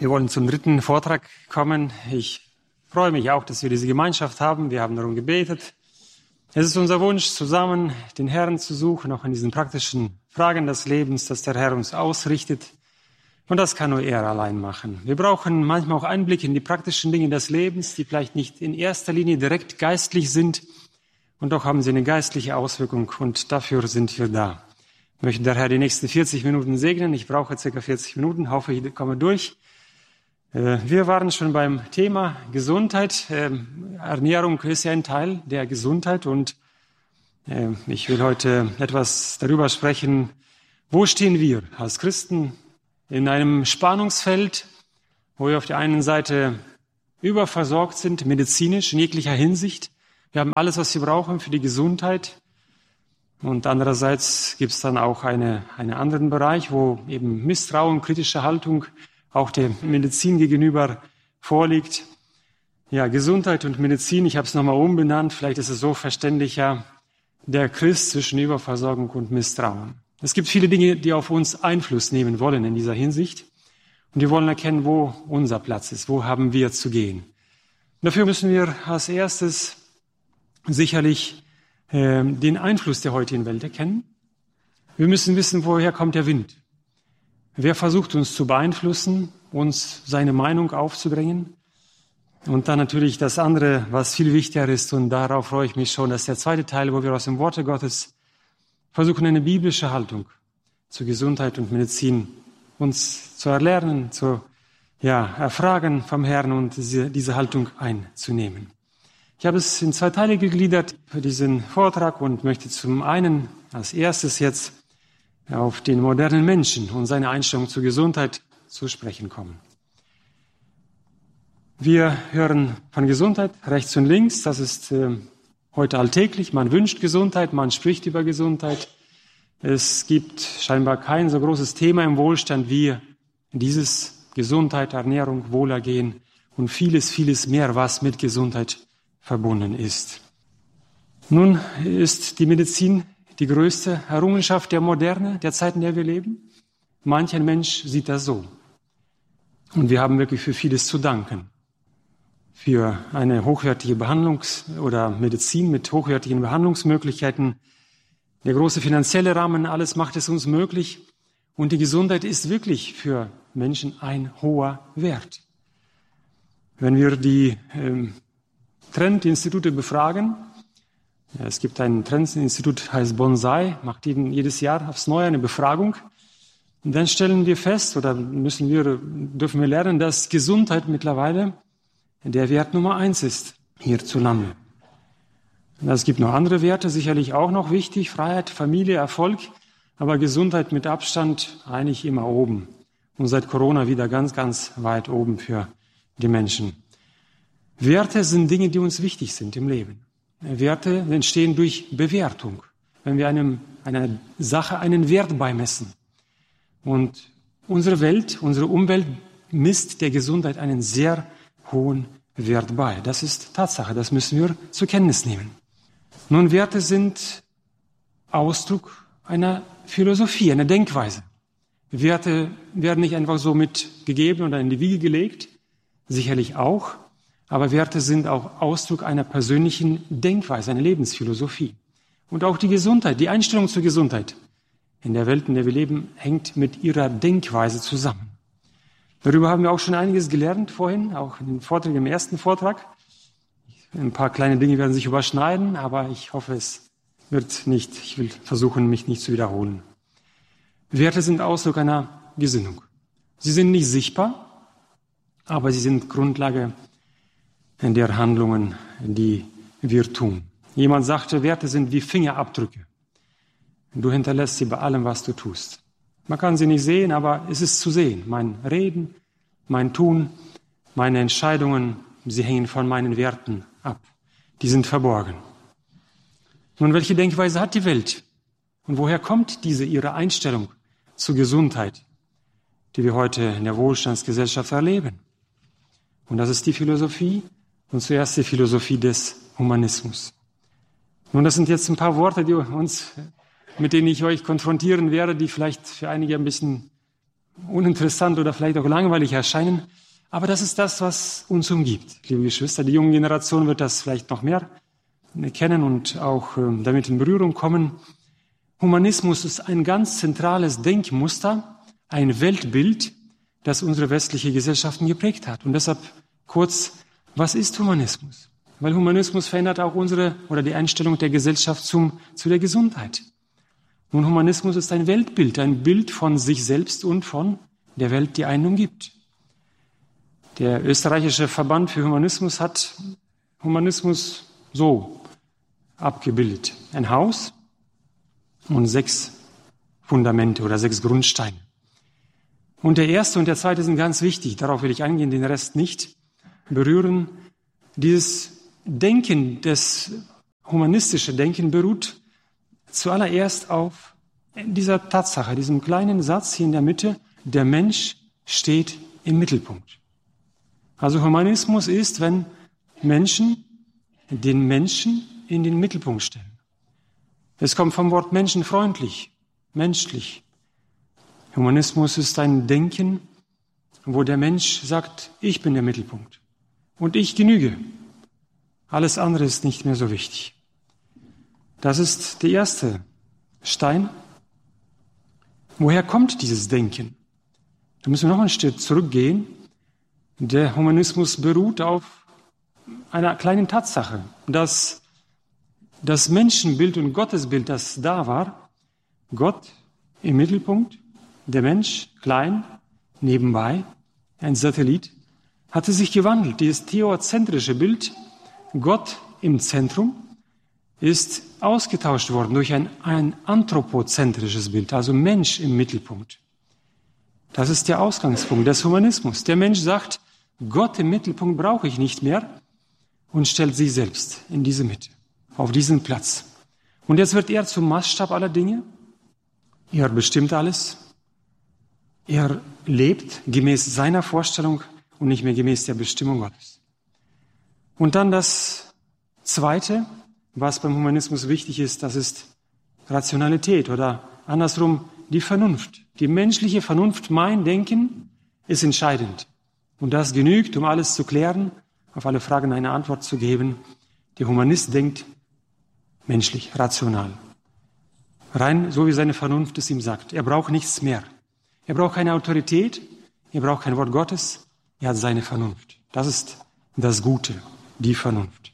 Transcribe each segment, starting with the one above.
Wir wollen zum dritten Vortrag kommen. Ich freue mich auch, dass wir diese Gemeinschaft haben. Wir haben darum gebetet. Es ist unser Wunsch, zusammen den Herrn zu suchen, auch in diesen praktischen Fragen des Lebens, dass der Herr uns ausrichtet. Und das kann nur er allein machen. Wir brauchen manchmal auch Einblick in die praktischen Dinge des Lebens, die vielleicht nicht in erster Linie direkt geistlich sind. Und doch haben sie eine geistliche Auswirkung. Und dafür sind wir da. Ich möchte der Herr die nächsten 40 Minuten segnen. Ich brauche ca. 40 Minuten. Hoffe, ich komme durch. Wir waren schon beim Thema Gesundheit. Ernährung ist ja ein Teil der Gesundheit und ich will heute etwas darüber sprechen, wo stehen wir als Christen in einem Spannungsfeld, wo wir auf der einen Seite überversorgt sind, medizinisch in jeglicher Hinsicht. Wir haben alles, was wir brauchen für die Gesundheit. Und andererseits gibt es dann auch einen anderen Bereich, wo eben Misstrauen, kritische Haltung auch der Medizin gegenüber vorliegt. Ja, Gesundheit und Medizin, ich habe es nochmal umbenannt, vielleicht ist es so verständlicher, der Christ zwischen Überversorgung und Misstrauen. Es gibt viele Dinge, die auf uns Einfluss nehmen wollen in dieser Hinsicht. Und wir wollen erkennen, wo unser Platz ist, wo haben wir zu gehen. Und dafür müssen wir als erstes sicherlich den Einfluss der heutigen Welt erkennen. Wir müssen wissen, woher kommt der Wind. Wer versucht uns zu beeinflussen, uns seine Meinung aufzudrängen? Und dann natürlich das andere, was viel wichtiger ist, und darauf freue ich mich schon, dass der zweite Teil, wo wir aus dem Worte Gottes versuchen, eine biblische Haltung zur Gesundheit und Medizin uns zu erlernen, zu erfragen vom Herrn und diese Haltung einzunehmen. Ich habe es in 2 Teile gegliedert für diesen Vortrag und möchte zum einen als erstes jetzt auf den modernen Menschen und seine Einstellung zur Gesundheit zu sprechen kommen. Wir hören von Gesundheit rechts und links. Das ist heute alltäglich. Man wünscht Gesundheit, man spricht über Gesundheit. Es gibt scheinbar kein so großes Thema im Wohlstand wie dieses Gesundheit, Ernährung, Wohlergehen und vieles, vieles mehr, was mit Gesundheit verbunden ist. Nun ist die Medizin die größte Errungenschaft der Moderne, der Zeit, in der wir leben. Manch ein Mensch sieht das so. Und wir haben wirklich für vieles zu danken. Für eine hochwertige oder Medizin mit hochwertigen Behandlungsmöglichkeiten. Der große finanzielle Rahmen, alles macht es uns möglich. Und die Gesundheit ist wirklich für Menschen ein hoher Wert. Wenn wir die Trendinstitute befragen, es gibt ein Trendinstitut, heißt Bonsai, macht jedes Jahr aufs Neue eine Befragung. Und dann stellen wir fest, oder dürfen wir lernen, dass Gesundheit mittlerweile der Wert Nummer 1 ist hierzulande. Und es gibt noch andere Werte, sicherlich auch noch wichtig, Freiheit, Familie, Erfolg, aber Gesundheit mit Abstand eigentlich immer oben. Und seit Corona wieder ganz, ganz weit oben für die Menschen. Werte sind Dinge, die uns wichtig sind im Leben. Werte entstehen durch Bewertung, wenn wir einer Sache einen Wert beimessen. Und unsere Umwelt misst der Gesundheit einen sehr hohen Wert bei. Das ist Tatsache, das müssen wir zur Kenntnis nehmen. Nun, Werte sind Ausdruck einer Philosophie, einer Denkweise. Werte werden nicht einfach so mitgegeben oder in die Wiege gelegt, sicherlich auch. Aber Werte sind auch Ausdruck einer persönlichen Denkweise, einer Lebensphilosophie. Und auch die Gesundheit, die Einstellung zur Gesundheit in der Welt, in der wir leben, hängt mit ihrer Denkweise zusammen. Darüber haben wir auch schon einiges gelernt vorhin, auch in den Vorträgen, im ersten Vortrag. Ein paar kleine Dinge werden sich überschneiden, aber ich hoffe, ich will versuchen, mich nicht zu wiederholen. Werte sind Ausdruck einer Gesinnung. Sie sind nicht sichtbar, aber sie sind Grundlage der Handlungen, die wir tun. Jemand sagte, Werte sind wie Fingerabdrücke. Du hinterlässt sie bei allem, was du tust. Man kann sie nicht sehen, aber es ist zu sehen. Mein Reden, mein Tun, meine Entscheidungen, sie hängen von meinen Werten ab. Die sind verborgen. Nun, welche Denkweise hat die Welt? Und woher kommt ihre Einstellung zur Gesundheit, die wir heute in der Wohlstandsgesellschaft erleben? Und das ist die Philosophie. Und zuerst die Philosophie des Humanismus. Nun, das sind jetzt ein paar Worte, mit denen ich euch konfrontieren werde, die vielleicht für einige ein bisschen uninteressant oder vielleicht auch langweilig erscheinen. Aber das ist das, was uns umgibt, liebe Geschwister. Die junge Generation wird das vielleicht noch mehr kennen und auch damit in Berührung kommen. Humanismus ist ein ganz zentrales Denkmuster, ein Weltbild, das unsere westliche Gesellschaften geprägt hat. Und deshalb kurz, was ist Humanismus? Weil Humanismus verändert auch die Einstellung der Gesellschaft zu der Gesundheit. Nun, Humanismus ist ein Weltbild, ein Bild von sich selbst und von der Welt, die einen umgibt. Der österreichische Verband für Humanismus hat Humanismus so abgebildet. Ein Haus und 6 Fundamente oder 6 Grundsteine. Und der erste und der zweite sind ganz wichtig. Darauf will ich eingehen, den Rest nicht berühren. Dieses Denken, das humanistische Denken beruht zuallererst auf dieser Tatsache, diesem kleinen Satz hier in der Mitte, der Mensch steht im Mittelpunkt. Also Humanismus ist, wenn Menschen den Menschen in den Mittelpunkt stellen. Es kommt vom Wort menschenfreundlich, menschlich. Humanismus ist ein Denken, wo der Mensch sagt, ich bin der Mittelpunkt und ich genüge. Alles andere ist nicht mehr so wichtig. Das ist der erste Stein. Woher kommt dieses Denken? Da müssen wir noch einen Schritt zurückgehen. Der Humanismus beruht auf einer kleinen Tatsache, dass das Menschenbild und Gottesbild, das da war, Gott im Mittelpunkt, der Mensch klein, nebenbei, ein Satellit, hatte sich gewandelt. Dieses theozentrische Bild, Gott im Zentrum, ist ausgetauscht worden durch ein anthropozentrisches Bild, also Mensch im Mittelpunkt. Das ist der Ausgangspunkt des Humanismus. Der Mensch sagt, Gott im Mittelpunkt brauche ich nicht mehr und stellt sich selbst in diese Mitte, auf diesen Platz. Und jetzt wird er zum Maßstab aller Dinge. Er bestimmt alles. Er lebt gemäß seiner Vorstellung und nicht mehr gemäß der Bestimmung Gottes. Und dann das Zweite, was beim Humanismus wichtig ist, das ist Rationalität oder andersrum die Vernunft. Die menschliche Vernunft, mein Denken, ist entscheidend. Und das genügt, um alles zu klären, auf alle Fragen eine Antwort zu geben. Der Humanist denkt menschlich, rational. Rein so wie seine Vernunft es ihm sagt. Er braucht nichts mehr. Er braucht keine Autorität, er braucht kein Wort Gottes, er hat seine Vernunft. Das ist das Gute, die Vernunft.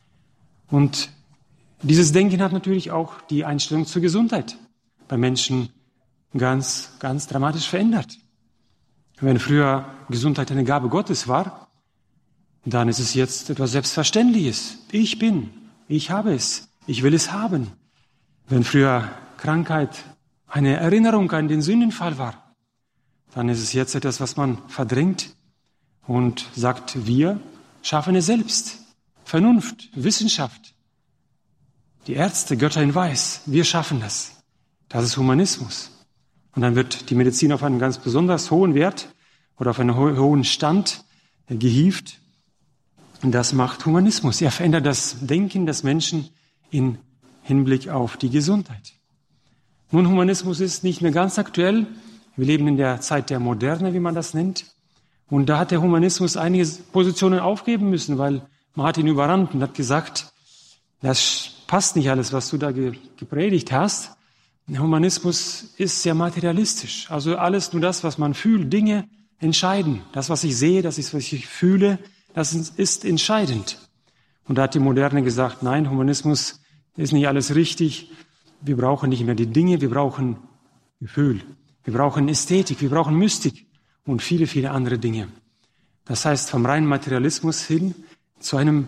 Und dieses Denken hat natürlich auch die Einstellung zur Gesundheit bei Menschen ganz, ganz dramatisch verändert. Wenn früher Gesundheit eine Gabe Gottes war, dann ist es jetzt etwas Selbstverständliches. Ich bin, ich habe es, ich will es haben. Wenn früher Krankheit eine Erinnerung an den Sündenfall war, dann ist es jetzt etwas, was man verdrängt und sagt, wir schaffen es selbst. Vernunft, Wissenschaft, die Ärzte, Götter in Weiß, wir schaffen das. Das ist Humanismus. Und dann wird die Medizin auf einen ganz besonders hohen Wert oder auf einen hohen Stand gehievt. Und das macht Humanismus. Er verändert das Denken des Menschen in Hinblick auf die Gesundheit. Nun, Humanismus ist nicht mehr ganz aktuell. Wir leben in der Zeit der Moderne, wie man das nennt. Und da hat der Humanismus einige Positionen aufgeben müssen, weil man hat ihn überrannt und hat gesagt, das passt nicht alles, was du da gepredigt hast. Der Humanismus ist sehr materialistisch. Also alles nur das, was man fühlt, Dinge entscheiden. Das, was ich sehe, das ist, was ich fühle, das ist entscheidend. Und da hat die Moderne gesagt, nein, Humanismus ist nicht alles richtig. Wir brauchen nicht mehr die Dinge, wir brauchen Gefühl. Wir brauchen Ästhetik, wir brauchen Mystik und viele, viele andere Dinge. Das heißt, vom reinen Materialismus hin zu einem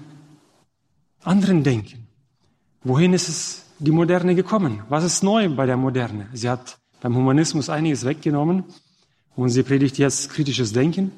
anderen Denken. Wohin ist es die Moderne gekommen? Was ist neu bei der Moderne? Sie hat beim Humanismus einiges weggenommen und sie predigt jetzt kritisches Denken,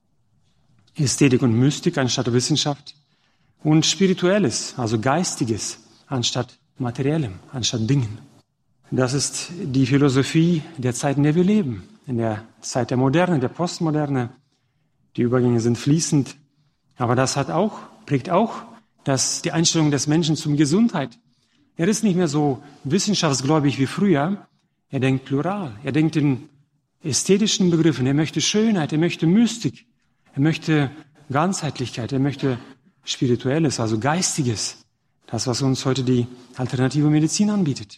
Ästhetik und Mystik anstatt Wissenschaft und Spirituelles, also Geistiges anstatt Materiellem, anstatt Dingen. Das ist die Philosophie der Zeit, in der wir leben, in der Zeit der Moderne, der Postmoderne. Die Übergänge sind fließend, aber das prägt auch die Einstellung des Menschen zum Gesundheit. Er ist nicht mehr so wissenschaftsgläubig wie früher. Er denkt plural. Er denkt in ästhetischen Begriffen. Er möchte Schönheit, er möchte Mystik, er möchte Ganzheitlichkeit, er möchte Spirituelles, also Geistiges. Das, was uns heute die alternative Medizin anbietet.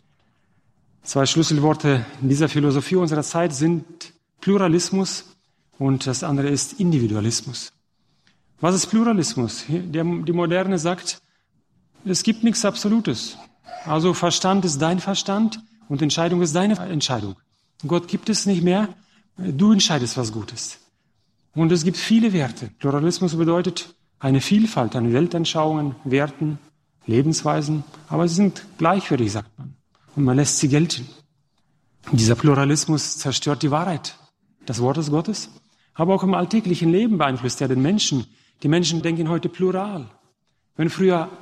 2 Schlüsselworte in dieser Philosophie unserer Zeit sind Pluralismus und das andere ist Individualismus. Was ist Pluralismus? Die Moderne sagt, es gibt nichts Absolutes. Also Verstand ist dein Verstand und Entscheidung ist deine Entscheidung. Gott gibt es nicht mehr, du entscheidest, was gut ist. Und es gibt viele Werte. Pluralismus bedeutet eine Vielfalt an Weltanschauungen, Werten, Lebensweisen, aber sie sind gleichwertig, sagt man. Und man lässt sie gelten. Dieser Pluralismus zerstört die Wahrheit des Wortes Gottes, aber auch im alltäglichen Leben beeinflusst er den Menschen. Die Menschen denken heute plural. Wenn früher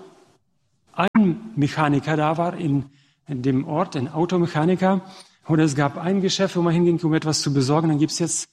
ein Mechaniker da war in dem Ort, ein Automechaniker, oder es gab ein Geschäft, wo man hinging, um etwas zu besorgen, dann gibt es jetzt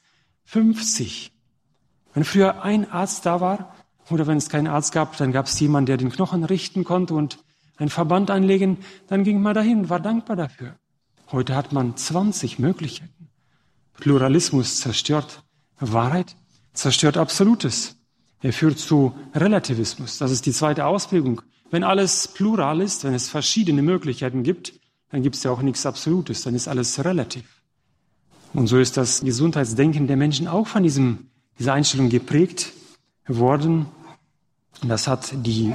50. Wenn früher ein Arzt da war, oder wenn es keinen Arzt gab, dann gab es jemanden, der den Knochen richten konnte und einen Verband anlegen, dann ging man dahin, war dankbar dafür. Heute hat man 20 Möglichkeiten. Pluralismus zerstört Wahrheit, zerstört Absolutes. Er führt zu Relativismus. Das ist die zweite Ausprägung. Wenn alles plural ist, wenn es verschiedene Möglichkeiten gibt, dann gibt es ja auch nichts Absolutes, dann ist alles relativ. Und so ist das Gesundheitsdenken der Menschen auch von dieser Einstellung geprägt worden. Das hat die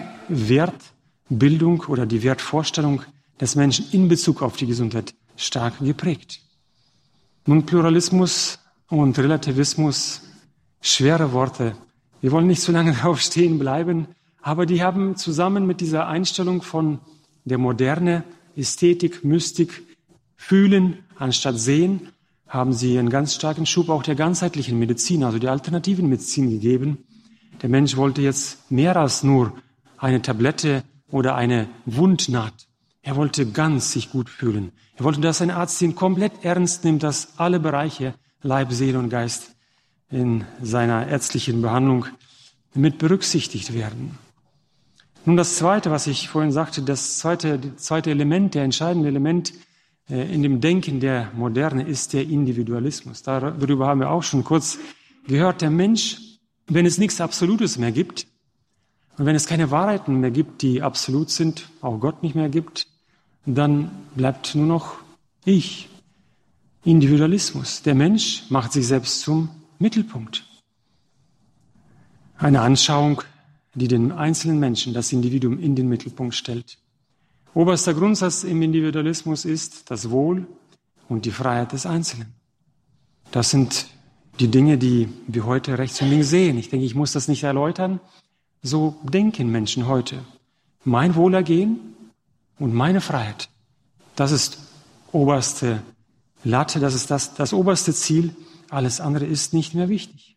Wertbildung oder die Wertvorstellung des Menschen in Bezug auf die Gesundheit stark geprägt. Nun, Pluralismus und Relativismus, schwere Worte. Wir wollen nicht zu lange darauf stehen bleiben, aber die haben zusammen mit dieser Einstellung von der Moderne, Ästhetik, Mystik, Fühlen anstatt Sehen, haben sie einen ganz starken Schub auch der ganzheitlichen Medizin, also der alternativen Medizin gegeben. Der Mensch wollte jetzt mehr als nur eine Tablette oder eine Wundnaht. Er wollte ganz sich gut fühlen. Er wollte, dass ein Arzt ihn komplett ernst nimmt, dass alle Bereiche, Leib, Seele und Geist, in seiner ärztlichen Behandlung mit berücksichtigt werden. Nun das Zweite, was ich vorhin sagte, das zweite Element, der entscheidende Element in dem Denken der Moderne ist der Individualismus. Darüber haben wir auch schon kurz gehört. Der Mensch, wenn es nichts Absolutes mehr gibt und wenn es keine Wahrheiten mehr gibt, die absolut sind, auch Gott nicht mehr gibt, dann bleibt nur noch ich. Individualismus. Der Mensch macht sich selbst zum Mittelpunkt. Eine Anschauung, die den einzelnen Menschen, das Individuum, in den Mittelpunkt stellt. Oberster Grundsatz im Individualismus ist das Wohl und die Freiheit des Einzelnen. Das sind die Dinge, die wir heute rechts und links sehen. Ich denke, ich muss das nicht erläutern. So denken Menschen heute. Mein Wohlergehen und meine Freiheit, das ist oberste Latte, das ist das oberste Ziel. Alles andere ist nicht mehr wichtig.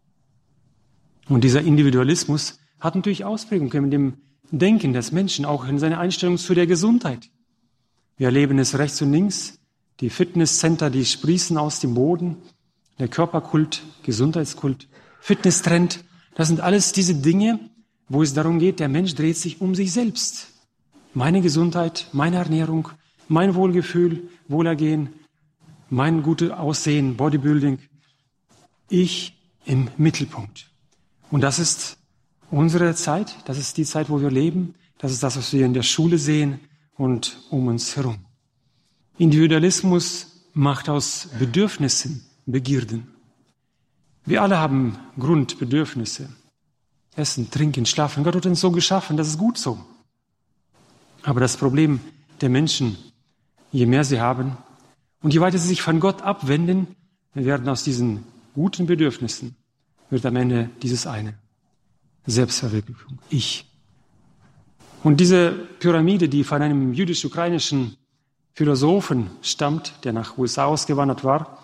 Und dieser Individualismus hat natürlich Ausprägungen in dem Denken des Menschen, auch in seiner Einstellung zu der Gesundheit. Wir erleben es rechts und links, die Fitnesscenter, die sprießen aus dem Boden, der Körperkult, Gesundheitskult, Fitnesstrend, das sind alles diese Dinge, wo es darum geht, der Mensch dreht sich um sich selbst. Meine Gesundheit, meine Ernährung, mein Wohlgefühl, Wohlergehen, mein gutes Aussehen, Bodybuilding, ich im Mittelpunkt. Und das ist unsere Zeit, das ist die Zeit, wo wir leben, das ist das, was wir in der Schule sehen und um uns herum. Individualismus macht aus Bedürfnissen Begierden. Wir alle haben Grundbedürfnisse. Essen, trinken, schlafen. Gott hat uns so geschaffen, das ist gut so. Aber das Problem der Menschen, je mehr sie haben und je weiter sie sich von Gott abwenden, werden aus diesen guten Bedürfnissen, wird am Ende dieses eine. Selbstverwirklichung. Ich. Und diese Pyramide, die von einem jüdisch-ukrainischen Philosophen stammt, der nach USA ausgewandert war,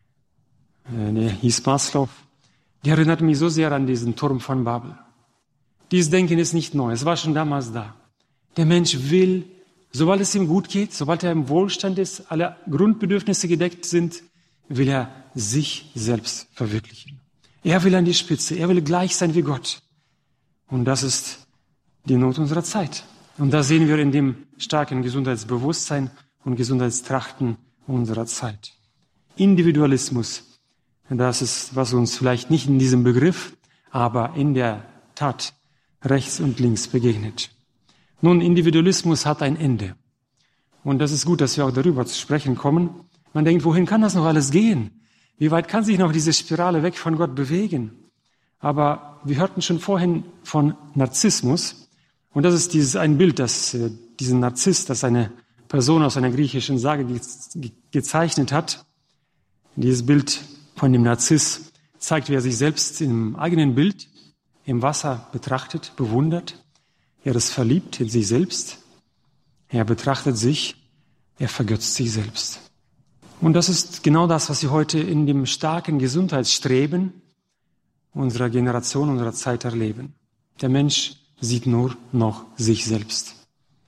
der hieß Maslow, die erinnert mich so sehr an diesen Turm von Babel. Dieses Denken ist nicht neu, es war schon damals da. Der Mensch will, sobald es ihm gut geht, sobald er im Wohlstand ist, alle Grundbedürfnisse gedeckt sind, will er sich selbst verwirklichen. Er will an die Spitze, er will gleich sein wie Gott. Und das ist die Not unserer Zeit. Und das sehen wir in dem starken Gesundheitsbewusstsein und Gesundheitstrachten unserer Zeit. Individualismus. Das ist, was uns vielleicht nicht in diesem Begriff, aber in der Tat rechts und links begegnet. Nun, Individualismus hat ein Ende. Und das ist gut, dass wir auch darüber zu sprechen kommen. Man denkt, wohin kann das noch alles gehen? Wie weit kann sich noch diese Spirale weg von Gott bewegen? Aber wir hörten schon vorhin von Narzissmus. Und das ist ein Bild, das diesen Narziss, das eine Person aus einer griechischen Sage gezeichnet hat. Dieses Bild von dem Narziss zeigt, wie er sich selbst im eigenen Bild im Wasser betrachtet, bewundert. Er ist verliebt in sich selbst. Er betrachtet sich, er vergötzt sich selbst. Und das ist genau das, was wir heute in dem starken Gesundheitsstreben unserer Generation, unserer Zeit erleben. Der Mensch sieht nur noch sich selbst.